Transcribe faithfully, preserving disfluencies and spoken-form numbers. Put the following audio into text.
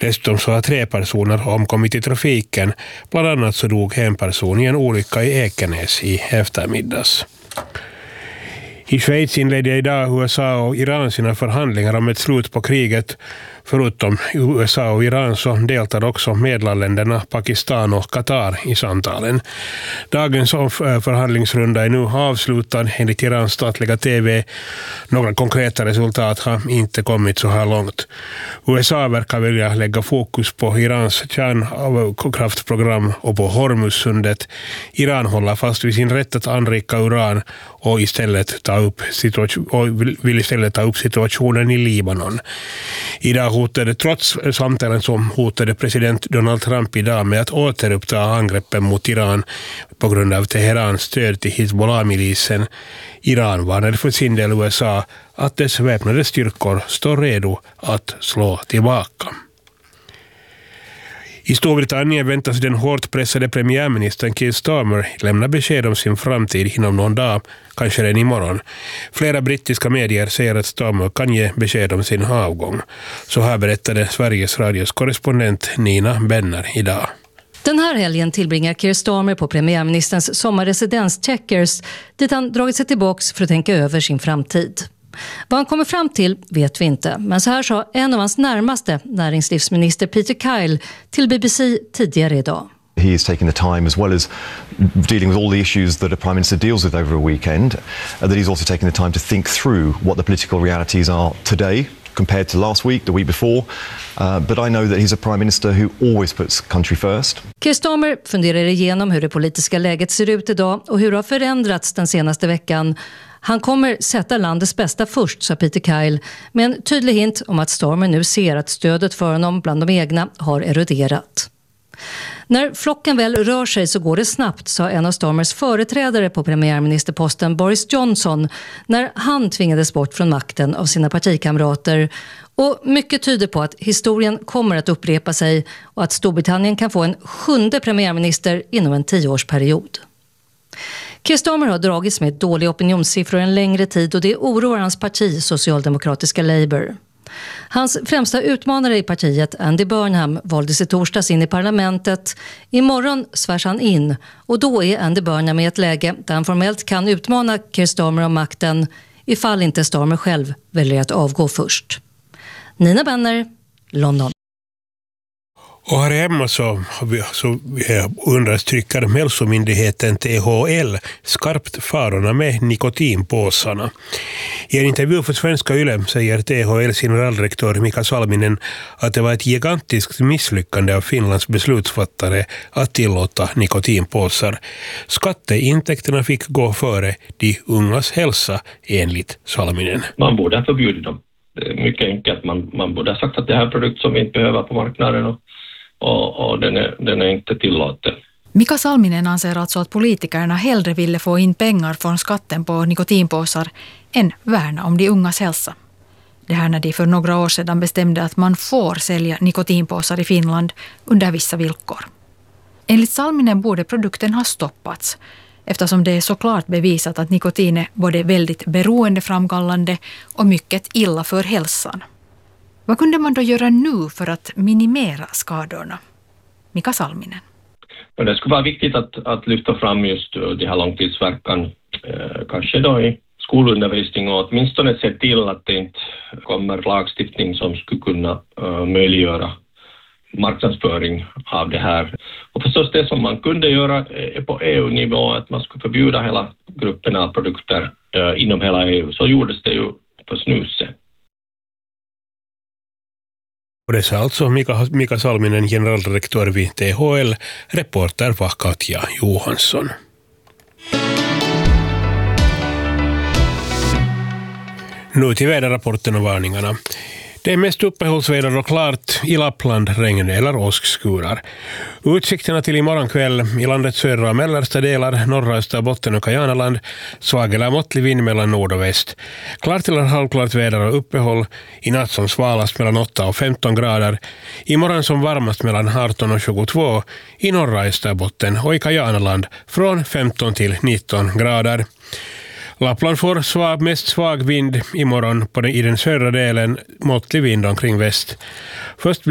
Dessutom så har tre personer omkommit i trafiken. Bland annat så dog en person i en olycka i Ekenäs i eftermiddags. I Schweiz inledde idag U S A och Iran sina förhandlingar om ett slut på kriget. Förutom U S A och Iran så deltar också medlarländerna Pakistan och Qatar i samtalen. Dagens förhandlingsrunda är nu avslutad enligt Irans statliga T V. Några konkreta resultat har inte kommit så här långt. U S A verkar vilja lägga fokus på Irans kärnkraftprogram och på Hormuzsundet. Iran håller fast vid sin rätt att anrika uran och istället ta upp situation, och vill istället ta upp situationen i Libanon. Idag hotade, trots samtalen som hotade president Donald Trump idag med att återuppta angreppen mot Iran på grund av Teherans stöd till Hizbollah-milisen. Iran varnade för sin del U S A att dess väpnade styrkor står redo att slå tillbaka. I Storbritannien väntas den hårt pressade premiärministern Keir Starmer lämna besked om sin framtid inom någon dag, kanske redan imorgon. Flera brittiska medier säger att Starmer kan ge besked om sin avgång. Så här berättade Sveriges radios korrespondent Nina Benner idag. Den här helgen tillbringar Keir Starmer på premiärministerns sommarresidens Chequers, dit han dragit sig tillbaks för att tänka över sin framtid. Vad han kommer fram till vet vi inte, men så här sa en av hans närmaste, näringslivsminister Peter Kyle, till B B C tidigare idag. He is taking the time, as well as dealing with all the issues that a prime minister deals with over a weekend, uh, that he's also taking the time to think through what the political realities are today compared to last week, the week before. Uh, but I know that he's a prime minister who always puts country first. Keir Starmer funderar igenom hur det politiska läget ser ut idag och hur det har förändrats den senaste veckan. Han kommer sätta landets bästa först, sa Peter Kyle, med en tydlig hint om att Starmer nu ser att stödet för honom bland de egna har eroderat. När flocken väl rör sig så går det snabbt, sa en av Starmers företrädare på premiärministerposten Boris Johnson när han tvingades bort från makten av sina partikamrater. Och mycket tyder på att historien kommer att upprepa sig och att Storbritannien kan få en sjunde premiärminister inom en tioårsperiod. Keir Starmer har dragits med dåliga opinionssiffror en längre tid och det oroar hans parti, socialdemokratiska Labour. Hans främsta utmanare i partiet, Andy Burnham, valdes i torsdags in i parlamentet. Imorgon svärs han in och då är Andy Burnham i ett läge där han formellt kan utmana Keir Starmer om makten ifall inte Starmer själv väljer att avgå först. Nina Benner, London. Och här hemma så, så understryker hälsomyndigheten T H L skarpt farorna med nikotinpåsarna. I en intervju för Svenska Yle säger T H L:s generaldirektör Mika Salminen att det var ett gigantiskt misslyckande av Finlands beslutsfattare att tillåta nikotinpåsar. Skatteintäkterna fick gå före de ungas hälsa enligt Salminen. Man borde ha förbjudit dem. Det är mycket enkelt. Man, man borde ha sagt att det här är en produkt som vi inte behöver på marknaden och Och, och den, är, den är inte tillåten. Mika Salminen anser alltså att politikerna hellre ville få in pengar från skatten på nikotinpåsar än värna om de ungas hälsa. Det här när de för några år sedan bestämde att man får sälja nikotinpåsar i Finland under vissa villkor. Enligt Salminen borde produkten ha stoppats eftersom det är såklart bevisat att nikotin är både väldigt beroendeframkallande och mycket illa för hälsan. Vad kunde man då göra nu för att minimera skadorna? Mika Salminen. Men det skulle vara viktigt att, att lyfta fram just det här långtidsverkan, eh, kanske då i skolundervisning och åtminstone se till att det inte kommer lagstiftning som skulle kunna eh, möjliggöra marknadsföring av det här. Och förstås det som man kunde göra är på E U-nivå att man skulle förbjuda hela gruppen av produkter eh, inom hela E U. Så gjordes det ju för snuset. Och det sa alltså Mika, Mika Salminen, generaldirektör vid T H L. Reporter var Katja Johansson. Nu till väderrapporten och varningarna. Det är mest uppehållsväder och klart i Lappland, regn eller åskskurar. Utsikterna till imorgon kväll i landets södra och mellersta delar, norra Österbotten och Kajanaland, svag eller måttlig vind mellan nord och väst. Klart eller halvklart väder och uppehåll, i natt som svalast mellan åtta och femton grader, imorgon som varmast mellan arton och tjugotvå, i norra Österbotten och i Kajanaland från femton till nitton grader. Lappland får svag, mest svag vind imorgon på den, i den södra delen, måttlig vind omkring väst. Först